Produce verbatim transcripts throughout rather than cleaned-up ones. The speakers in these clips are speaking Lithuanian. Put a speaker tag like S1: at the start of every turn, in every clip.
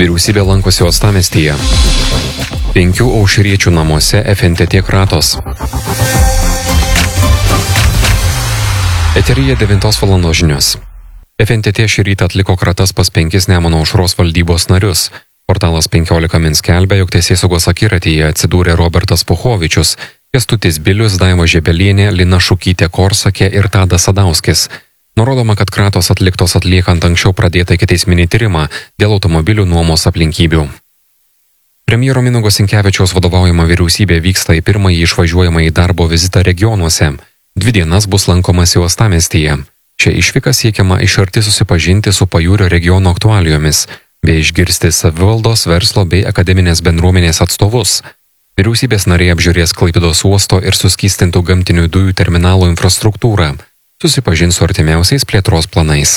S1: Vyriausybė lankosi uostamiestyje. Penkių aušriečių namuose F N T T kratos. Eteryje devintos valandos žinios. F N T T šį rytą atliko kratas pas penkis Nemuno aušros valdybos narius. Portalas penkiolika min skelbia, jog teisėsaugos akiratyje atsidūrė Robertas Puchovičius, Kęstutis Bilius, Daiva Žebelienė, Lina Šukytė Korsakė ir Tadas Sadauskis. Nurodoma, kad kratos atliktos atliekant anksčiau pradėtą ikiteisminį tyrimą dėl automobilių nuomos aplinkybių. Premjero Mindaugo Sinkevičiaus vadovaujama vyriausybė vyksta į pirmąjį išvažiuojamą į darbo vizitą regionuose. Dvi dienas bus lankomasi uostamiestyje. Čia išvyka siekiama iš arti susipažinti su Pajūrio regiono aktualijomis, bei išgirsti savivaldos, verslo bei akademinės bendruomenės atstovus. Vyriausybės nariai apžiūrės Klaipėdos uosto ir suskystintų gamtinių dujų terminalo infrastruktūrą, susipažins su artimiausiais plėtros planais.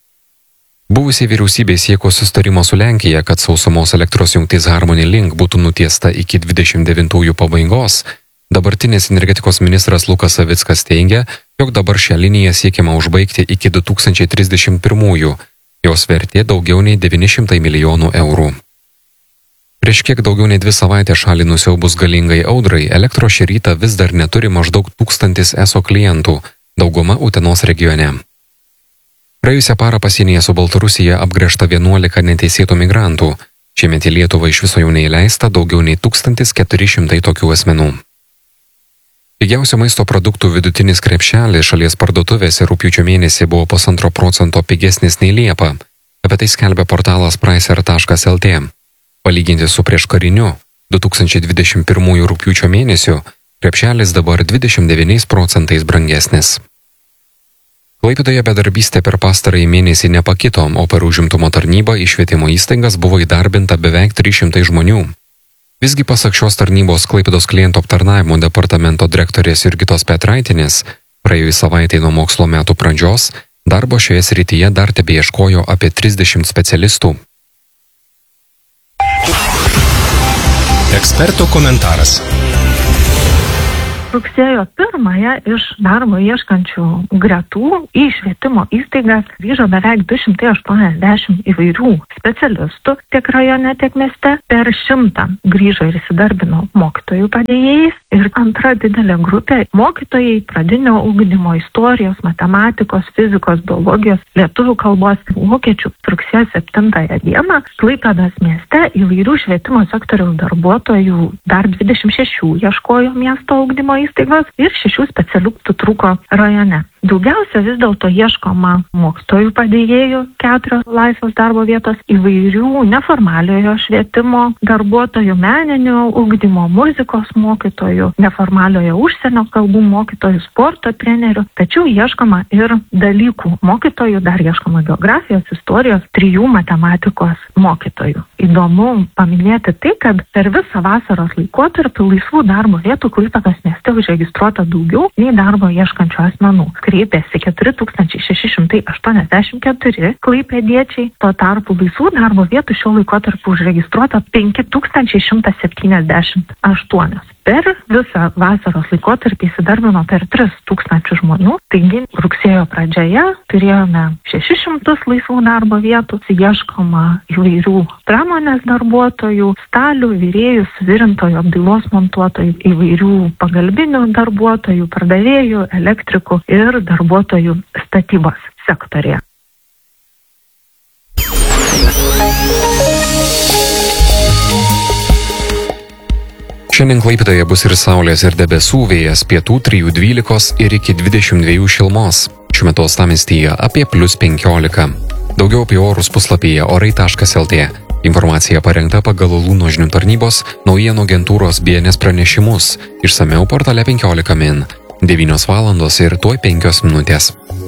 S1: Buvusiai vyriausybė sieko sustarimo su Lenkija, kad sausumos elektros jungtis Harmony Link būtų nutiesta iki dvidešimt devintųjų pabaigos. Dabartinis energetikos ministras Lukas Savickas teigia, jog dabar šią liniją siekiama užbaigti iki du tūkstančiai trisdešimt pirmųjų. Jos vertė daugiau nei devyni šimtai milijonų eurų. Prieš kiek daugiau nei dvi savaitės šalį nusiaubus galingai audrai, elektros šį rytą vis dar neturi maždaug tūkstantis eso klientų, dauguma Utenos regione. Praėjusią parą pasienyje su Baltarusija apgręžta vienuolika neteisėtų migrantų. Šiemet į Lietuvą iš viso jau neįleista daugiau nei tūkstantis keturi šimtai tokių asmenų. Pigiausio maisto produktų vidutinis krepšelis šalies parduotuvėse rugpjūčio mėnesį buvo pusantro procento pigesnis nei Liepą. Apie tai skelbia portalas pricer taškas el tė. Palyginti su prieškariniu du tūkstančiai dvidešimt pirmųjų rugpjūčio mėnesiu, krepšelis dabar dvidešimt devyniais procentais brangesnis. Klaipėdoje bedarbystė per pastarąjį mėnesį nepakito, o per užimtumo tarnybą į švietimo įstaigas buvo įdarbinta beveik trys šimtai žmonių. Visgi pasak šios tarnybos Klaipėdos klientų aptarnavimo departamento direktorės Jurgitos Petraitinės, praėjus savaitei nuo mokslo metų pradžios, darbo šioje srityje dar tebeieškojo apie trisdešimt specialistų.
S2: Eksperto komentaras.
S3: Rugsėjo pirmąją iš darbo ieškančių gretų į švietimo įstaigas grįžo beveik du šimtai aštuoniasdešimt įvairių specialistų tiek rajone, tiek mieste. Per šimtą grįžo ir įsidarbino mokytojų padėjėjais. Ir antra didelė grupė - mokytojai pradinio ugdymo, istorijos, matematikos, fizikos, biologijos, lietuvių kalbos, vokiečių. Rugsėjo septintąją dieną Klaipėdos mieste įvairių švietimo sektoriaus darbuotojų dar dvidešimt šešių ieškojo miesto ugdymo įstaigos ir šešių specialistų trūko rajone. Daugiausia vis dėlto ieškoma mokytojų padėjėjų, keturios laisvos darbo vietos, įvairių neformaliojo švietimo darbuotojų, meninio ugdymo, muzikos mokytojų, neformaliojo užsienio kalbų mokytojų, sporto trenerių, tačiau ieškoma ir dalykų mokytojų, dar ieškoma geografijos, istorijos, trijų matematikos mokytojų. Įdomu paminėti tai, kad per visą vasaros laikotarpį laisvų darbo vietų Klaipėdos mieste užregistruota daugiau nei darbo ieškančių asmenų. Kreipėsi keturi tūkstančiai šeši šimtai aštuoniasdešimt keturi klaipėdiečiai, tuo tarpu laisvų darbo vietų šiuo laikotarpiu užregistruota penki tūkstančiai šimtas septyniasdešimt aštuoni. Per visą vasaros laikotarpį įsidarbino per tris tūkstančius žmonių, taigi rugsėjo pradžioje turėjome šešis šimtus laisvų darbo vietų, ieškoma įvairių pramonės darbuotojų, stalių, virėjų, suvirintojų, apdailos montuotojų, įvairių pagalbinių darbuotojų, pardavėjų, elektrikų ir darbuotojų statybos sektorėje.
S1: Šiandien Klaipėdoje bus ir saulės, ir debesų, vėjas pietų trijų dvylikos ir iki dvidešimt dviejų šilumos. Šiuo metu uostamiestyje apie plius penkiolika. Daugiau apie orus puslapyje orai taškas el tė. Informacija parengta pagal Lūno žinių tarnybos naujienų agentūros B N S pranešimus. Išsamiau portale penkiolika min. devynios valandos ir tuoj penkios minutės.